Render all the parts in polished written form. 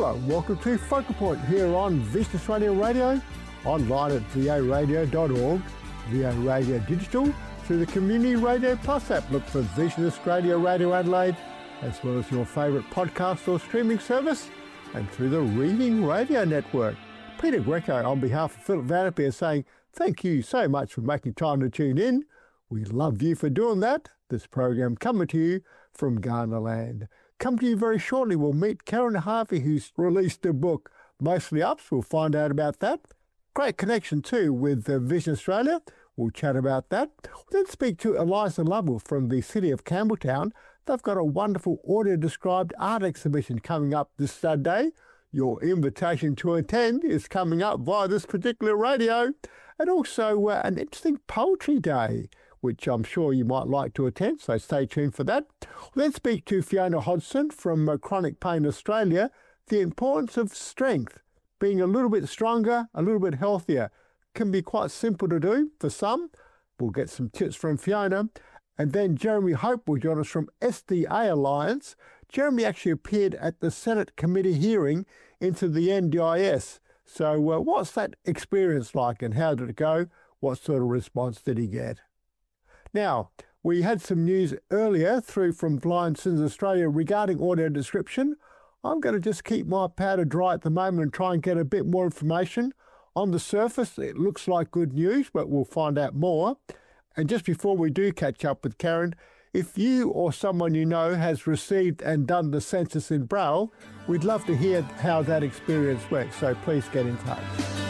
Hello and welcome to Focal Point here on Vision Australia Radio, online at varadio.org, VA Radio Digital, through the Community Radio Plus app. Look for Vision Australia Radio Adelaide, as well as your favourite podcast or streaming service, and through the Reading Radio Network. Peter Greco on behalf of Philip Vanderpeer is saying thank you so much for making time to tune in. We love you for doing that. This program coming to you from Ghana land. Come to you very shortly. We'll meet Karen Harvey, who's released a book, Mostly Ups. We'll find out about that. Great connection too with Vision Australia. We'll chat about that. We'll then speak to Eliza Lovell from the city of Campbelltown. They've got a wonderful audio-described art exhibition coming up this Saturday. Your invitation to attend is coming up via this particular radio. And also an interesting poetry day, which I'm sure you might like to attend, so stay tuned for that. We'll then speak to Fiona Hodgson from Chronic Pain Australia, the importance of strength, being a little bit stronger, a little bit healthier. Can be quite simple to do for some. We'll get some tips from Fiona. And then Jeremy Hope will join us from SDA Alliance. Jeremy actually appeared at the Senate committee hearing into the NDIS. So what's that experience like and how did it go? What sort of response did he get? Now, we had some news earlier through from Blind Citizens Australia regarding audio description. I'm going to just keep my powder dry at the moment and try and get a bit more information. On the surface, it looks like good news, but we'll find out more. And just before we do catch up with Karen, if you or someone you know has received and done the census in Braille, we'd love to hear how that experience went, so please get in touch.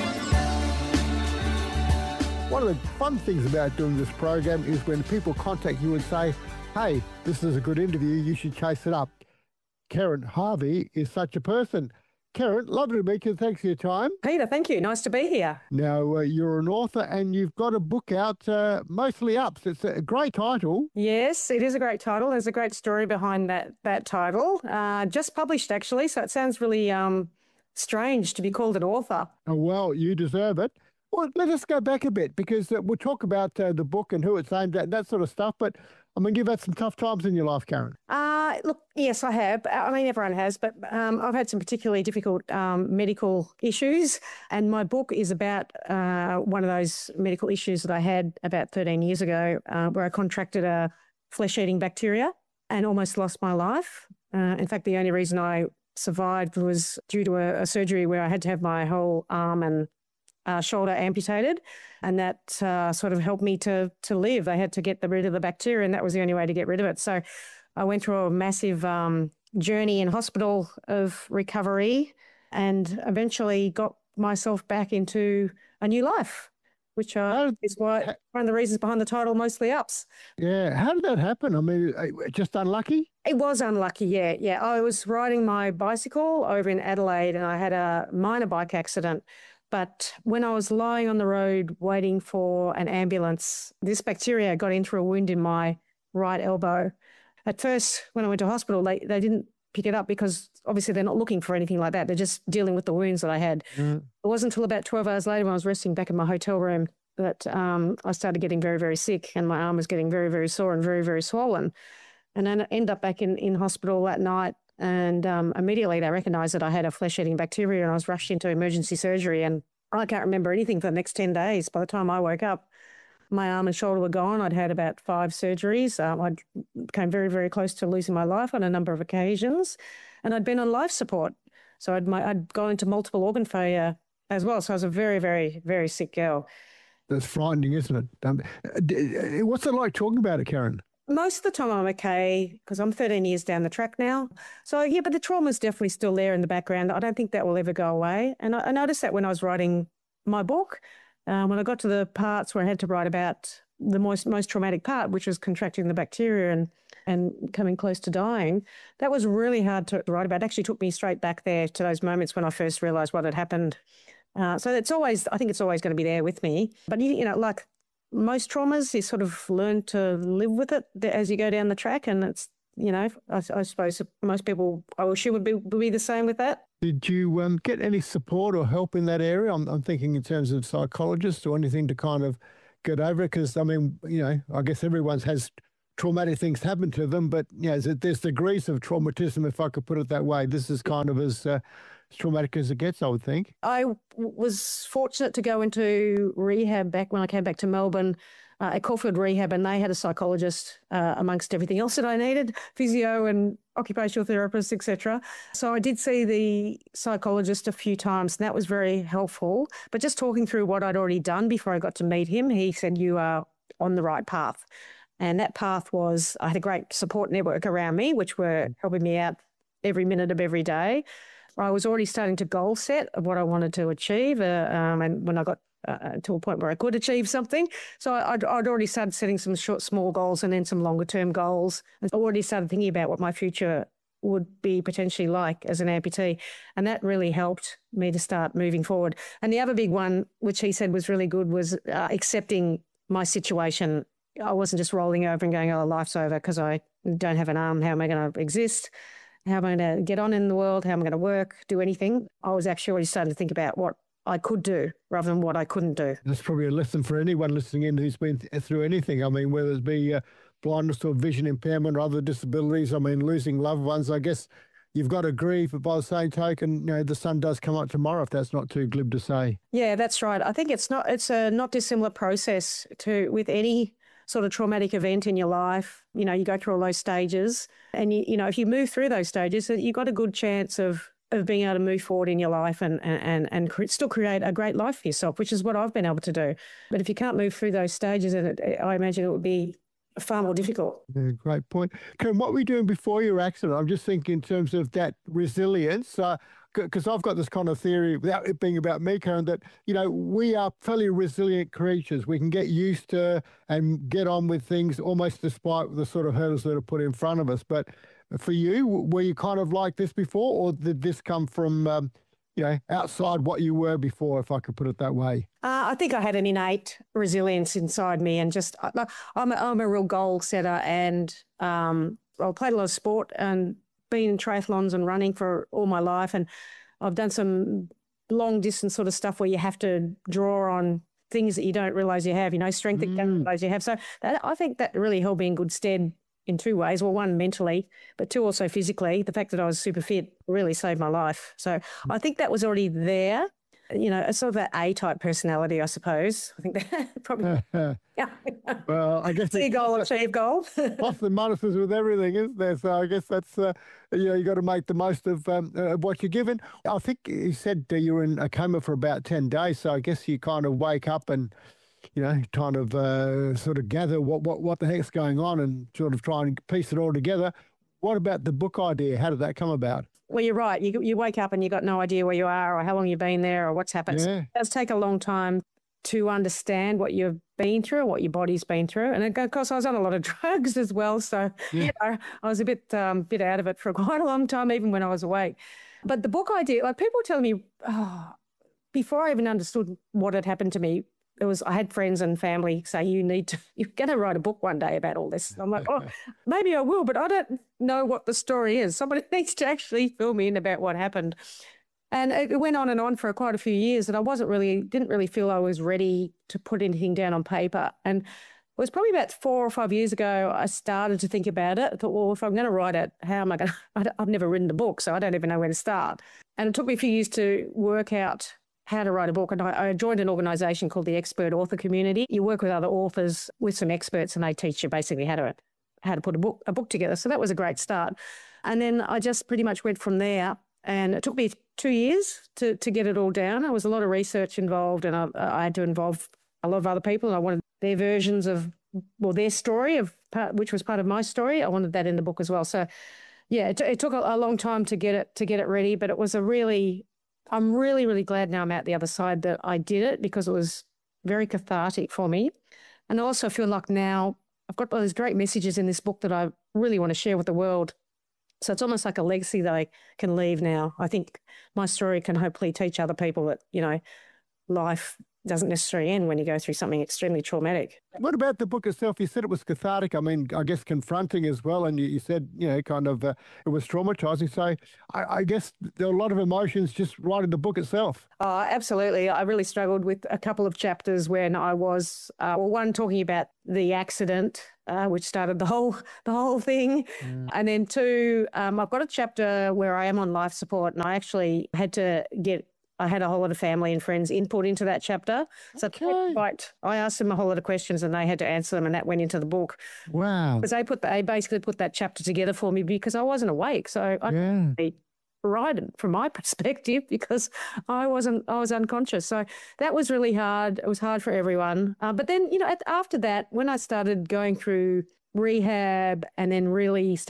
One of the fun things about doing this program is when people contact you and say, hey, this is a good interview, you should chase it up. Karen Harvey is such a person. Karen, lovely to meet you. Thanks for your time. Peter, thank you. Nice to be here. Now, you're an author and you've got a book out, Mostly Ups. It's a great title. Yes, it is a great title. There's a great story behind that title. Just published, actually, so it sounds really strange to be called an author. Oh, well, you deserve it. Well, let us go back a bit because we'll talk about the book and who it's aimed at, that sort of stuff. But I mean, you've had some tough times in your life, Karen. Look, yes, I have. I mean, everyone has, but I've had some particularly difficult medical issues. And my book is about one of those medical issues that I had about 13 years ago where I contracted a flesh-eating bacteria and almost lost my life. In fact, the only reason I survived was due to a surgery where I had to have my whole arm and shoulder amputated, and that sort of helped me to live. They had to get rid of the bacteria, and that was the only way to get rid of it. So I went through a massive journey in hospital of recovery and eventually got myself back into a new life, which is why one of the reasons behind the title, Mostly Ups. Yeah. How did that happen? I mean, just unlucky? It was unlucky, yeah. I was riding my bicycle over in Adelaide and I had a minor bike accident. But when I was lying on the road waiting for an ambulance, this bacteria got in through a wound in my right elbow. At first, when I went to hospital, they didn't pick it up because obviously they're not looking for anything like that. They're just dealing with the wounds that I had. Mm. It wasn't until about 12 hours later when I was resting back in my hotel room that I started getting very, very sick and my arm was getting very, very sore and very, very swollen. And then I ended up back in hospital that night. And immediately they recognised that I had a flesh-eating bacteria and I was rushed into emergency surgery and I can't remember anything for the next 10 days. By the time I woke up, my arm and shoulder were gone. I'd had about 5 surgeries. I became very, very close to losing my life on a number of occasions and I'd been on life support. So I'd gone into multiple organ failure as well. So I was a very, very, very sick girl. That's frightening, isn't it? What's it like talking about it, Karen? Most of the time I'm okay because I'm 13 years down the track now. So, yeah, but the trauma's definitely still there in the background. I don't think that will ever go away. And I noticed that when I was writing my book, when I got to the parts where I had to write about the most traumatic part, which was contracting the bacteria and coming close to dying, that was really hard to write about. It actually took me straight back there to those moments when I first realised what had happened. So I think it's always going to be there with me. But, you know, like most traumas, you sort of learn to live with it as you go down the track. And it's, you know, I suppose most people, I wish you would be the same with that. Did you get any support or help in that area? I'm thinking in terms of psychologists or anything to kind of get over it. Because, I mean, you know, I guess everyone's has traumatic things happen to them, but there's degrees of traumatism, if I could put it that way. This is kind of as traumatic as it gets, I would think. I was fortunate to go into rehab back when I came back to Melbourne at Caulfield Rehab, and they had a psychologist amongst everything else that I needed, physio and occupational therapist, etc. So I did see the psychologist a few times, and that was very helpful. But just talking through what I'd already done before I got to meet him, he said, you are on the right path. And that path was, I had a great support network around me, which were helping me out every minute of every day. I was already starting to goal set of what I wanted to achieve. And when I got to a point where I could achieve something. So I'd already started setting some short, small goals and then some longer term goals. I already started thinking about what my future would be potentially like as an amputee. And that really helped me to start moving forward. And the other big one, which he said was really good, was accepting my situation. I wasn't just rolling over and going, oh, life's over because I don't have an arm. How am I going to exist? How am I going to get on in the world? How am I going to work, do anything? I was actually already starting to think about what I could do rather than what I couldn't do. That's probably a lesson for anyone listening in who's been through anything. I mean, whether it be blindness or vision impairment or other disabilities, I mean, losing loved ones, I guess you've got to grieve, but by the same token, the sun does come up tomorrow, if that's not too glib to say. Yeah, that's right. I think it's a not dissimilar process with any sort of traumatic event in your life. You go through all those stages, and if you move through those stages, you've got a good chance of being able to move forward in your life and still create a great life for yourself, which is what I've been able to do. But if you can't move through those stages, I imagine it would be far more difficult. Yeah, great point. Karen, what were you doing before your accident? I'm just thinking in terms of that resilience, because I've got this kind of theory, without it being about me, Karen, that, we are fairly resilient creatures. We can get used to and get on with things almost despite the sort of hurdles that are put in front of us. But for you, were you kind of like this before, or did this come from, outside what you were before, if I could put it that way? I think I had an innate resilience inside me, and just I'm a real goal setter, and I played a lot of sport and been in triathlons and running for all my life, and I've done some long distance sort of stuff where you have to draw on things that you don't realise you have, strength that you don't realise you have. So I think that really held me in good stead in two ways. Well, one, mentally, but two, also physically. The fact that I was super fit really saved my life. So I think that was already there. A sort of an A-type personality, I suppose. I think that probably. Yeah. Well, I guess see goal, achieve goal. Plus the minuses with everything, isn't there? So I guess that's you got to make the most of what you're given. I think you said you were in a coma for about 10 days. So I guess you kind of wake up and kind of sort of gather what the heck's going on and sort of try and piece it all together. What about the book idea? How did that come about? Well, you're right. You wake up and you've got no idea where you are or how long you've been there or what's happened. Yeah. It does take a long time to understand what you've been through, what your body's been through. And of course, I was on a lot of drugs as well. So I was a bit out of it for quite a long time, even when I was awake. But the book idea, like people tell me, before I even understood what had happened to me, I had friends and family say, you're going to write a book one day about all this. And I'm like, maybe I will, but I don't know what the story is. Somebody needs to actually fill me in about what happened. And it went on and on for quite a few years, and I didn't really feel I was ready to put anything down on paper. And it was probably about 4 or 5 years ago, I started to think about it. I thought, well, if I'm going to write it, how am I going to, I've never written a book, so I don't even know where to start. And it took me a few years to work out how to write a book. And I joined an organisation called the Expert Author Community. You work with other authors, with some experts, and they teach you basically how to put a book together. So that was a great start. And then I just pretty much went from there. And it took me 2 years to get it all down. There was a lot of research involved, and I had to involve a lot of other people. And I wanted their versions of, their story, which was part of my story. I wanted that in the book as well. So, yeah, it took a long time to get it ready, but it was I'm really, really glad now I'm out the other side that I did it, because it was very cathartic for me. And I also feel like now I've got all these great messages in this book that I really want to share with the world. So it's almost like a legacy that I can leave now. I think my story can hopefully teach other people that, life doesn't necessarily end when you go through something extremely traumatic. What about the book itself? You said it was cathartic. I mean, I guess confronting as well. And you said, kind of it was traumatizing. So I guess there are a lot of emotions just writing the book itself. Oh, absolutely. I really struggled with a couple of chapters when I was, one talking about the accident which started the whole thing. And then 2, I've got a chapter where I am on life support, and I actually I had a whole lot of family and friends input into that chapter. So I asked them a whole lot of questions and they had to answer them, and that went into the book. Wow. Because they basically put that chapter together for me because I wasn't awake. So I right from my perspective, because I was unconscious. So that was really hard. It was hard for everyone. But then, after that, when I started going through rehab and then really